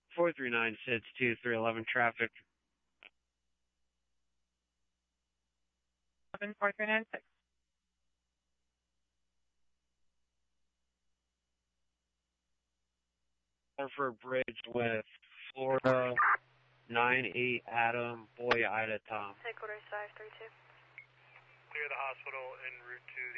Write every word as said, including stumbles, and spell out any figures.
four three nine, S I D S two three eleven traffic. seven four three nine six. For a bridge with Florida nine eight Adam, Boy Ida Tom. Headquarters five three two. Clear the hospital en route to